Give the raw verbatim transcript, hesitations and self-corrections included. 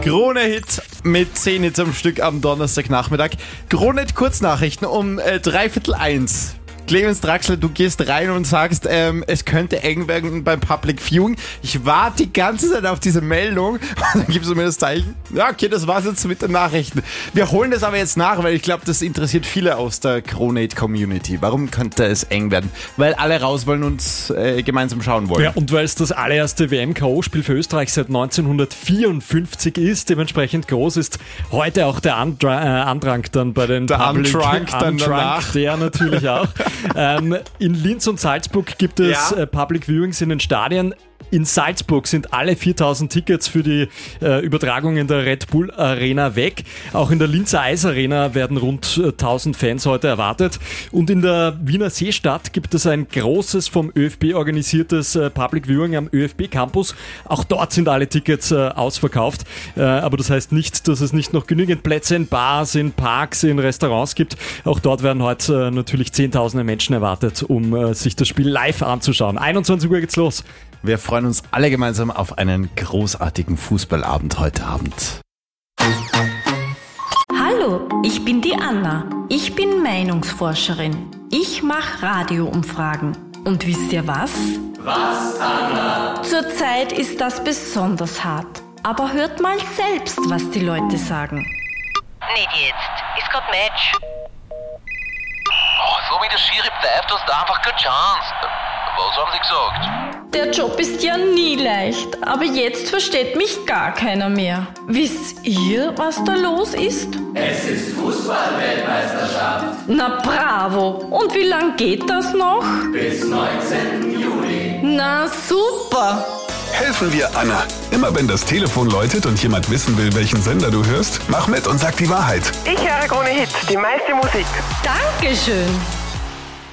Krone-Hit mit zehn Hits am Stück am Donnerstagnachmittag. Krone-Kurznachrichten um äh, dreiviertel eins. Clemens Draxler, du gehst rein und sagst, ähm, es könnte eng werden beim Public Viewing. Ich warte die ganze Zeit auf diese Meldung und dann gibst du mir das Zeichen. Ja, okay, das war's jetzt mit den Nachrichten. Wir holen das aber jetzt nach, weil ich glaube, das interessiert viele aus der Krone-Community. Warum könnte es eng werden? Weil alle raus wollen und äh, gemeinsam schauen wollen. Ja, und weil es das allererste W M-K O-Spiel für Österreich seit neunzehnhundertvierundfünfzig ist, dementsprechend groß ist heute auch der Andra- äh, Andrang dann bei den der Public Andrang dann Andrang, danach. Der natürlich auch. ähm, in Linz und Salzburg gibt es Ja. äh, Public Viewings in den Stadien. In Salzburg sind alle viertausend Tickets für die äh, Übertragung in der Red Bull Arena weg. Auch in der Linzer Eisarena werden rund äh, tausend Fans heute erwartet. Und in der Wiener Seestadt gibt es ein großes vom ÖFB organisiertes äh, Public Viewing am ÖFB Campus. Auch dort sind alle Tickets äh, ausverkauft. Äh, aber das heißt nicht, dass es nicht noch genügend Plätze in Bars, in Parks, in Restaurants gibt. Auch dort werden heute äh, natürlich Zehntausende Menschen erwartet, um äh, sich das Spiel live anzuschauen. einundzwanzig Uhr geht's los. Wir freuen uns alle gemeinsam auf einen großartigen Fußballabend heute Abend. Hallo, ich bin die Anna. Ich bin Meinungsforscherin. Ich mache Radioumfragen. Und wisst ihr was? Was, Anna? Zurzeit ist das besonders hart. Aber hört mal selbst, was die Leute sagen. Nicht jetzt. Ist grad Match. Oh, so wie der Schiri pfeift, hast du einfach keine Chance. Was haben sie gesagt? Der Job ist ja nie leicht, aber jetzt versteht mich gar keiner mehr. Wisst ihr, was da los ist? Es ist Fußball-Weltmeisterschaft. Na bravo! Und wie lang geht das noch? Bis neunzehnten Juli. Na super! Helfen wir Anna. Immer wenn das Telefon läutet und jemand wissen will, welchen Sender du hörst, mach mit und sag die Wahrheit. Ich höre Krone Hit, die meiste Musik. Dankeschön!